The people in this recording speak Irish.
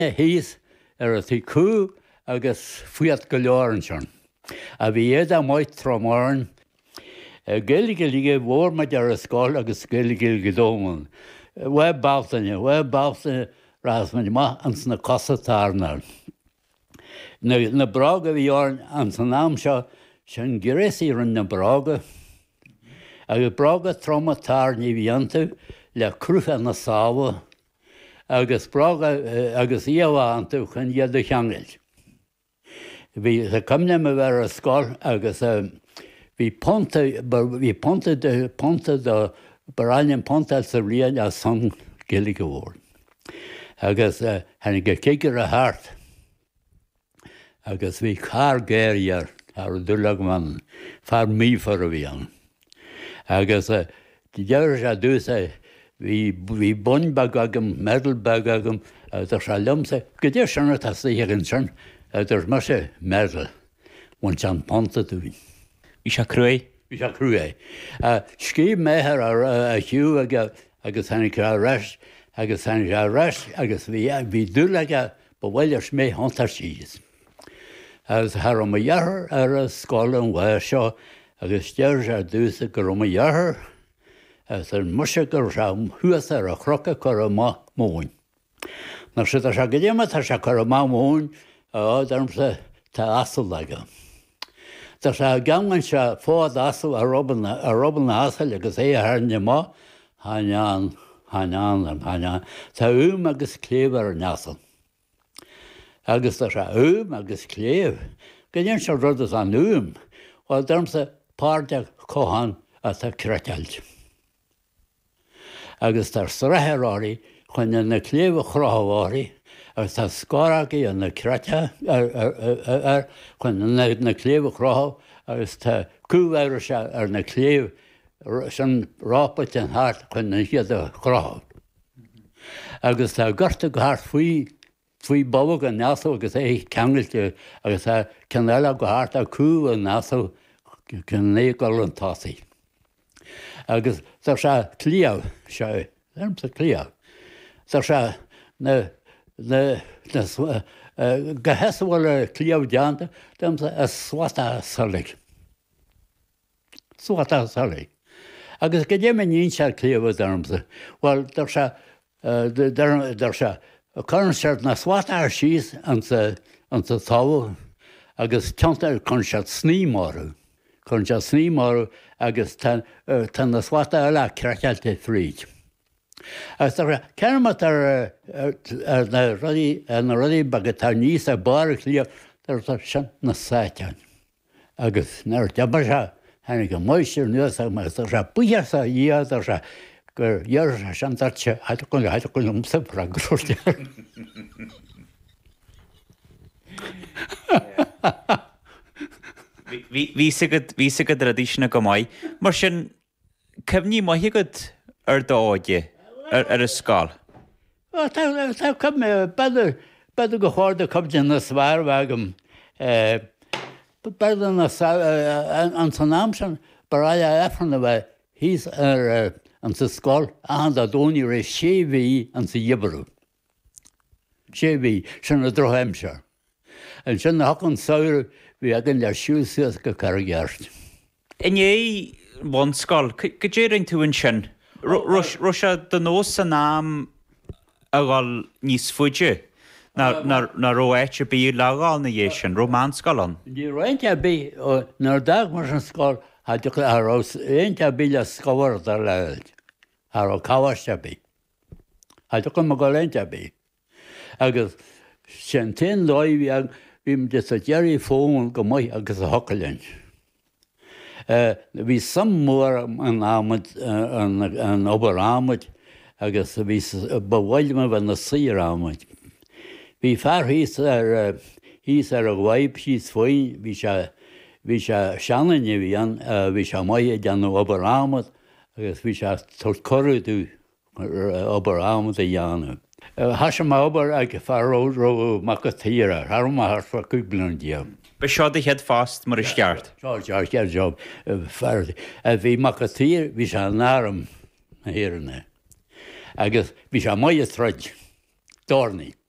híos a tí cú agus fiat go leorann sean. A bhí éad a maiid trámáin, géige líige bhór maid ar a scáil agus géige go dómhan. Bhfuil bátainne rásmaid ma ans na cosatárnar. Na braga bhí orn an san náam seo sin gréí run na braga. Agus braga traumatár ní bhíanta le cruútha na sáha agus braga agus íomhhaanta chun iad a cheangail. Bhí cumne a bhar a scáil agus bhí ponta do baráin ponta sa riad a san gilig go bhór. Agus hena go céigear a háart agus bhí chár géiríar ar dúlag man fear mífar a bhí an. Agus deir sé dúsa bhí bun bag agam, medal bag agam, tar sé lumsa, go dtíir sena tá íann sin, tar mar sé medal, bhain sean ponta tú bhí. Bhí sé crué? Bhí sé crué. Scíb méthar a hiú agus hena a reis, agus hena a reis, agus bhí dúlaige ba bhfuilir mé hantar síos. Agus thar am dhearthar ar a scáil an bhair seo, agus deir sé dúsa gur am dhearthar, as an muise gur se thuas ar a chrocha chur a móin. Nar si se go dhéime tar se chur a móin ádarmsa tá asal aige. Tá se gaman se fád asal a roban na asal agus é a thne má haneán. Tá agus cléomh an asal. Agus tá se agus cléomh, go dhéon se rudas an bhil darmsa páirte cóhan a tá creteilt. Agus tar sratheráí chun na cléomh chráháí agus tá scáraí an na crete chun na cléomh chrá agus tá cúhhair se ar na cléomh san rápait an háart chun na hiad a chrá. Agus tá garta go háart faoi babhah an nasú agus é ceangailte agus tá ceile go háart a cú an nasú cin néáil an tásaí. Agus tar se clíamh se sa clíamh. Tar se go heashbhil clíamh deanta damsa a swata salig. Swata salig. Agus go dhéime níon se clíamh darmsa. Well dar se chuann seart na swata ar síos an sa tábhah agus teanta chun se sníomharú. Chun se sníomharú agus tá na swata eile creicealte fríd. Agus cearmat ar na rudaí bagad tá níos a bar clíomh tar sin na sáiteáin. Agus nar deabar se hena go muistir nuas agus tar se buíar sa díad tar se gur dhear sin tarte chun sipra grúirtear. Bhí sa go tradiisina go maiid, mar sin cemní maithigad ar dáide ar a scáil. Tá cub mé beidir go cháirda cubde na sbhar agam. Beidir an san náam sin baráile efranna bheith híos ar an sa scáil an a dóí rééis séhí an sa dhibarú. Séhí sin na droheimseir. An sin na hacan saoir bhí agan le siúsas go cargeart. In é bhain scáil, go déirinn tú an sin. Roise den nós san náam a gáil níos fuide na róéite bí leáil na dhé sin, Román scálan. Ní roiinte bí nar dag mar an scáil éinte bí le scabhar ar leilt ar ó cabhaiste bí. Haidir go go léinte bí. Agus sin té láimh bhím de a deirí fóin go maiid agus a hocailint. Bhí sam mór an ámad an obair ámad agus bhí bhhailme bheit na sír ámad. Bhí fear híos ar a bhaib síos faoin, bhí se seananne bhí se maiid an obair ámad agus bhí se choúú obair ámad a dheanú. Hasise má obair ag fearró mac go tíire, Thar fa cúblan díam. Ba seo de head fast mar is ceart. Ceart job feardi. Bhí mac go tír bhí se náram na hhéanna. Agus bhí se maiid treid, dánaí.